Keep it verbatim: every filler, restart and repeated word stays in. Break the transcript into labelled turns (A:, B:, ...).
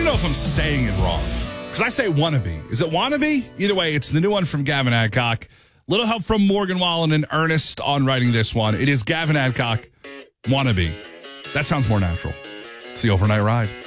A: know if I'm saying it wrong. Because I say wannabe. Is it wannabe? Either way, it's the new one from Gavin Adcock. Little help from Morgan Wallen and Ernest on writing this one. It is Gavin Adcock, wannabe. That sounds more natural. It's the Overnight Ride.